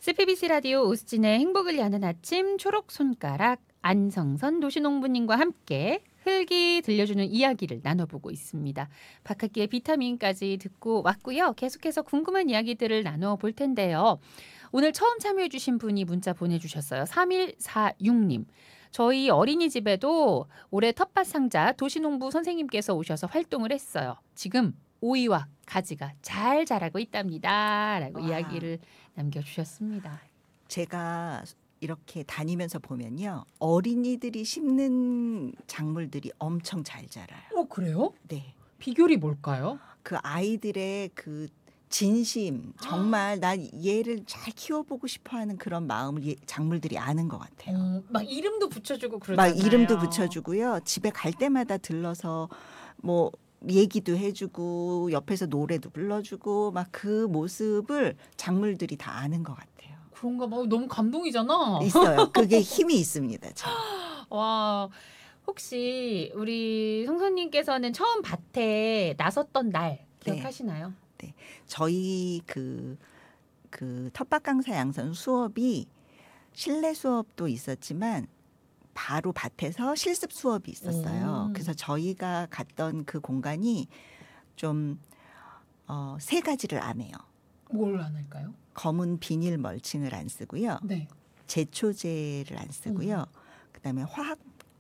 CPBC 라디오 오수진의 행복을 여는 아침 초록 손가락 안성선 도시농부님과 함께 흙이 들려주는 이야기를 나눠보고 있습니다. 박학기의 비타민까지 듣고 왔고요. 계속해서 궁금한 이야기들을 나눠볼 텐데요. 오늘 처음 참여해주신 분이 문자 보내주셨어요. 3146님. 저희 어린이집에도 올해 텃밭 상자 도시농부 선생님께서 오셔서 활동을 했어요. 지금 오이와 가지가 잘 자라고 있답니다. 라고 와. 이야기를 남겨주셨습니다. 제가 이렇게 다니면서 보면요. 어린이들이 심는 작물들이 엄청 잘 자라요. 그래요? 네. 비결이 뭘까요? 그 아이들의 그 진심, 정말 난 얘를 잘 키워보고 싶어하는 그런 마음을 작물들이 아는 것 같아요. 막 이름도 붙여주고 그러잖아요. 막 이름도 붙여주고요. 집에 갈 때마다 들러서 뭐 얘기도 해주고 옆에서 노래도 불러주고 막 그 모습을 작물들이 다 아는 것 같아요. 그런가 봐. 너무 감동이잖아. 있어요. 그게 힘이 있습니다. 와, 혹시 우리 성선님께서는 처음 밭에 나섰던 날 기억하시나요? 네. 저희 그 텃밭 강사 양성 수업이 실내 수업도 있었지만 바로 밭에서 실습 수업이 있었어요. 그래서 저희가 갔던 그 공간이 좀 세 가지를 안 해요. 뭘 안 할까요? 검은 비닐 멀칭을 안 쓰고요. 네. 제초제를 안 쓰고요. 그다음에 화학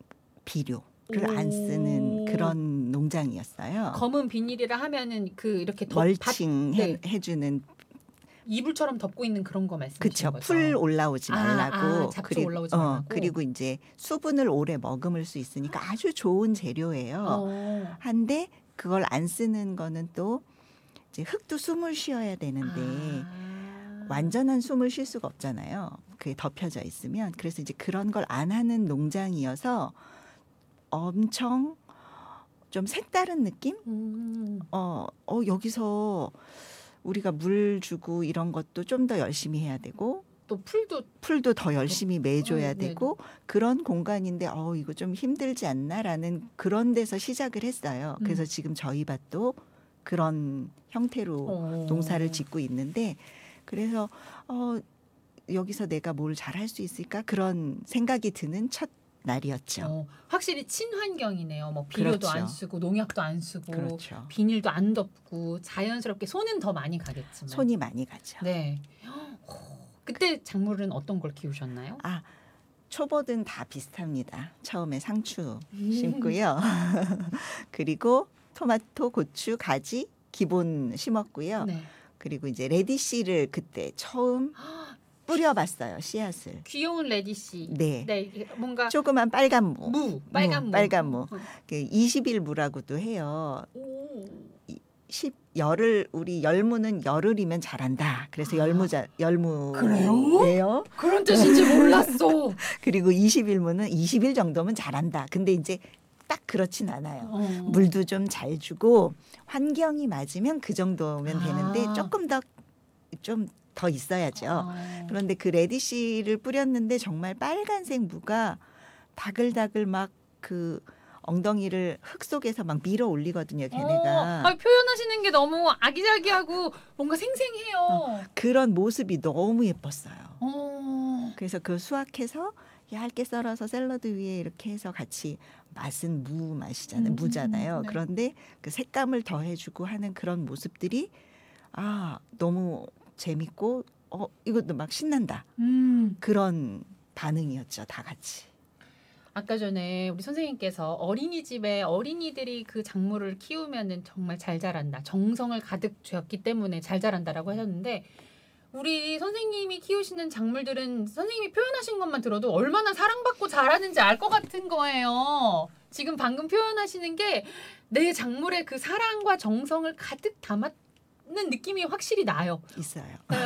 비료를 안 쓰는 그런 농장이었어요. 검은 비닐이라 하면은 그 이렇게 멀칭 네. 해주는 이불처럼 덮고 있는 그런 거 말씀이신 거죠? 풀 올라오지 말라고. 잡초 올라오지 말라고. 그리고 이제 수분을 오래 머금을 수 있으니까 아주 좋은 재료예요. 한데 그걸 안 쓰는 거는 또 이제 흙도 숨을 쉬어야 되는데 완전한 숨을 쉴 수가 없잖아요. 그게 덮여져 있으면. 그래서 이제 그런 걸 안 하는 농장이어서 엄청 좀 색다른 느낌? 여기서 우리가 물 주고 이런 것도 좀 더 열심히 해야 되고 또 풀도 더 열심히 매줘야 되고 그런 공간인데 이거 좀 힘들지 않나라는 그런 데서 시작을 했어요. 그래서 지금 저희 밭도 그런 형태로 농사를 짓고 있는데 그래서 여기서 내가 뭘 잘할 수 있을까 그런 생각이 드는 첫 날이었죠. 확실히 친환경이네요. 뭐 비료도 그렇죠. 안 쓰고 농약도 안 쓰고 그렇죠. 비닐도 안 덮고 자연스럽게 손은 더 많이 가겠지만 손이 많이 가죠. 네. 그때 작물은 어떤 걸 키우셨나요? 초보든 다 비슷합니다. 처음에 상추 심고요. 그리고 토마토, 고추, 가지 기본 심었고요. 네. 그리고 이제 레디씨를 그때 처음 뿌려봤어요. 씨앗을. 귀여운 레디씨. 네. 이게 뭔가 조그만 빨간 무. 빨간 무. 20일 무라고도 해요. 오. 우리 열무는 열흘이면 자란다. 그래서 열무예요. 그래요? 그런 뜻인지 몰랐어. 그리고 20일 무는 20일 정도면 자란다. 근데 이제 딱 그렇진 않아요. 물도 좀 잘 주고 환경이 맞으면 그 정도면 되는데 조금 더 있어야죠. 그런데 그 레디씨를 뿌렸는데 정말 빨간색 무가 다글다글 막 그 엉덩이를 흙 속에서 막 밀어 올리거든요. 걔네가. 표현하시는 게 너무 아기자기하고 뭔가 생생해요. 그런 모습이 너무 예뻤어요. 그래서 그 수확해서 얇게 썰어서 샐러드 위에 이렇게 해서 같이 맛은 무 맛이잖아요. 무잖아요. 네. 그런데 그 색감을 더해주고 하는 그런 모습들이 너무 재밌고 이것도 막 신난다. 그런 반응이었죠. 다 같이. 아까 전에 우리 선생님께서 어린이집에 어린이들이 그 작물을 키우면은 정말 잘 자란다. 정성을 가득 쥐었기 때문에 잘 자란다라고 하셨는데 우리 선생님이 키우시는 작물들은 선생님이 표현하신 것만 들어도 얼마나 사랑받고 자라는지 알 것 같은 거예요. 지금 방금 표현하시는 게 내 작물에 그 사랑과 정성을 가득 담았는 느낌이 확실히 나요. 있어요. 네,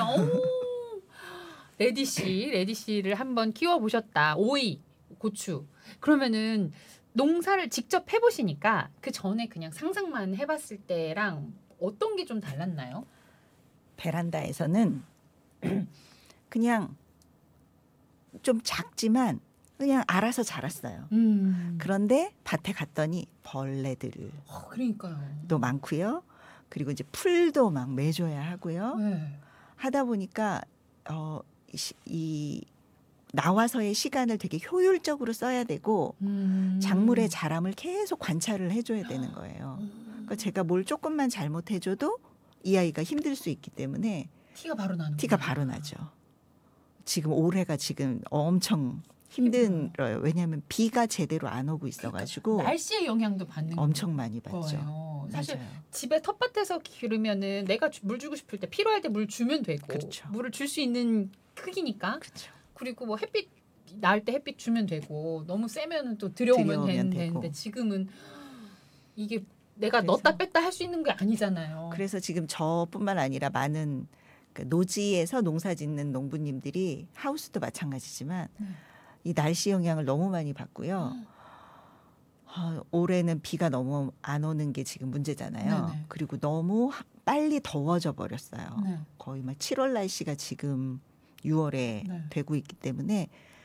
레디씨를 한번 키워보셨다. 오이, 고추. 그러면은 농사를 직접 해보시니까 그 전에 그냥 상상만 해봤을 때랑 어떤 게 좀 달랐나요? 베란다에서는 그냥 좀 작지만 그냥 알아서 자랐어요. 그런데 밭에 갔더니 벌레들 그러니까요. 도 많고요. 그리고 이제 풀도 막 매줘야 하고요. 네. 하다 보니까 이 나와서의 시간을 되게 효율적으로 써야 되고 작물의 자람을 계속 관찰을 해줘야 되는 거예요. 그러니까 제가 뭘 조금만 잘못해줘도 이 아이가 힘들 수 있기 때문에 티가 바로 나는 티가 바로 나죠. 지금 올해가 지금 엄청 힘들어요. 왜냐하면 비가 제대로 안 오고 있어가지고 날씨의 영향도 받는 엄청 많이 받죠. 거예요. 사실 맞아요. 집에 텃밭에서 기르면은 내가 물 주고 싶을 때 필요할 때 물 주면 되고 그렇죠. 물을 줄 수 있는 크기니까 그렇죠. 그리고 뭐 햇빛 나을 때 햇빛 주면 되고 너무 세면은 또 들여오면 들여오면 되는데 되고. 지금은 이게 내가 그래서- 넣었다 뺐다 할 수 있는 게 아니잖아요. 그래서 지금 저뿐만 아니라 많은 그 노지에서 농사 짓는 농부님들이 하우스도 마찬가지지만 이 날씨 영향을 너무 많이 받고요. 올해는 비가 너무 안 오는 게 지금 문제잖아요. 네네. 그리고 너무 빨리 더워져 버렸어요. 네. 거의 막 7월 날씨가 지금 6월에 네. 되고 있기 때문에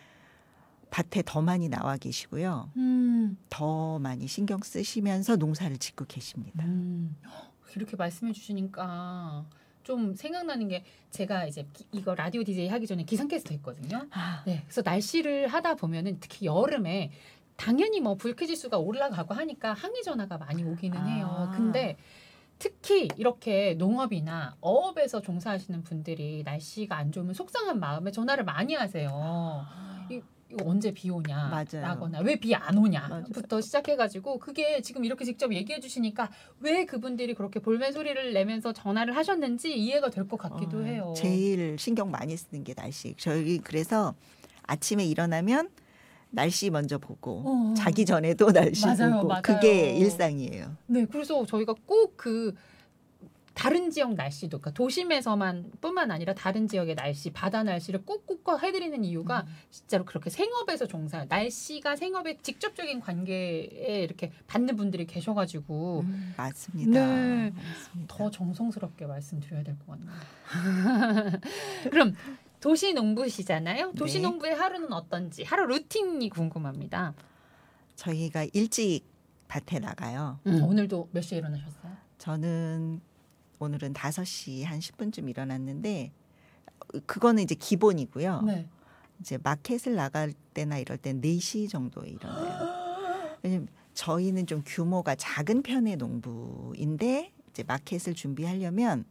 밭에 더 많이 나와 계시고요. 더 많이 신경 쓰시면서 농사를 짓고 계십니다. 이렇게 말씀해 주시니까 좀 생각나는 게 제가 이제 이거 라디오 DJ 하기 전에 기상캐스터 했거든요. 네, 그래서 날씨를 하다 보면은 특히 여름에 당연히 뭐 불쾌지수가 올라가고 하니까 항의 전화가 많이 오기는 해요. 근데 특히 이렇게 농업이나 어업에서 종사하시는 분들이 날씨가 안 좋으면 속상한 마음에 전화를 많이 하세요. 이거 언제 비 오냐, 맞아요. 라거나 왜 비 안 오냐부터 시작해가지고 그게 지금 이렇게 직접 얘기해 주시니까 왜 그분들이 그렇게 볼멘 소리를 내면서 전화를 하셨는지 이해가 될 것 같기도 해요. 제일 신경 많이 쓰는 게 날씨. 저희 그래서 아침에 일어나면 날씨 먼저 보고 자기 전에도 날씨 맞아요, 보고 맞아요. 그게 일상이에요. 네, 그래서 저희가 꼭 그 다른 지역 날씨도, 그러니까 도심에서만 뿐만 아니라 다른 지역의 날씨, 바다 날씨를 꼭꼭 해드리는 이유가 진짜로 그렇게 생업에서 날씨가 생업에 직접적인 관계에 이렇게 받는 분들이 계셔가지고 맞습니다. 네. 맞습니다. 더 정성스럽게 말씀드려야 될 것 같네요. 그럼 도시 농부시잖아요. 도시 네. 농부의 하루는 어떤지 하루 루틴이 궁금합니다. 저희가 일찍 밭에 나가요. 오늘도 몇 시에 일어나셨어요? 저는 오늘은 5시 한 10분쯤 일어났는데 그거는 이제 기본이고요. 네. 이제 마켓을 나갈 때나 이럴 땐 4시 정도에 일어나요. 왜냐면 저희는 좀 규모가 작은 편의 농부인데 이제 마켓을 준비하려면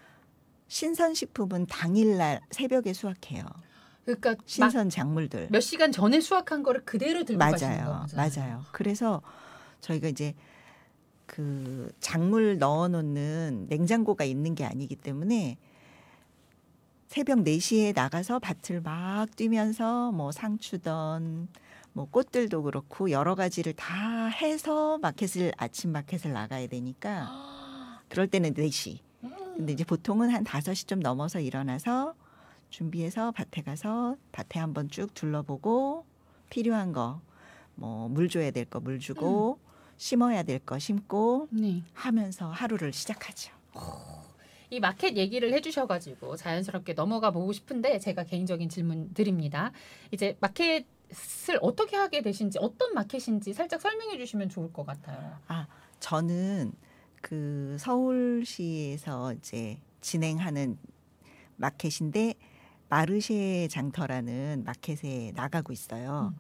신선식품은 당일날 새벽에 수확해요. 그러니까 신선 작물들. 몇 시간 전에 수확한 거를 그대로 들고 가시는 맞아요. 거죠. 맞아요. 그래서 저희가 이제 그 작물 넣어놓는 냉장고가 있는 게 아니기 때문에 새벽 4시에 나가서 밭을 막 뛰면서 뭐 상추던 뭐 꽃들도 그렇고 여러 가지를 다 해서 아침 마켓을 나가야 되니까 그럴 때는 4시. 근데 이제 보통은 한 5시 좀 넘어서 일어나서 준비해서 밭에 가서 밭에 한번 쭉 둘러보고 필요한 거 뭐 물 줘야 될 거 물 주고 심어야 될 거 심고 네. 하면서 하루를 시작하죠. 이 마켓 얘기를 해주셔가지고 자연스럽게 넘어가 보고 싶은데 제가 개인적인 질문 드립니다. 이제 마켓을 어떻게 하게 되신지 어떤 마켓인지 살짝 설명해 주시면 좋을 것 같아요. 저는 그 서울시에서 이제 진행하는 마켓인데 마르쉐 장터라는 마켓에 나가고 있어요.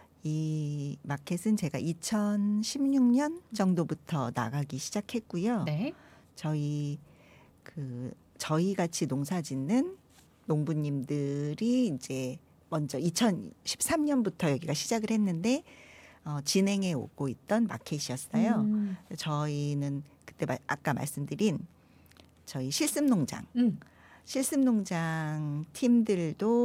이 마켓은 제가 2016년 정도부터 나가기 시작했고요. 네. 저희 같이 농사 짓는 농부님들이 이제 먼저 2013년부터 여기가 시작을 했는데 진행해 오고 있던 마켓이었어요. 저희는 그때 아까 말씀드린 저희 실습농장 팀들도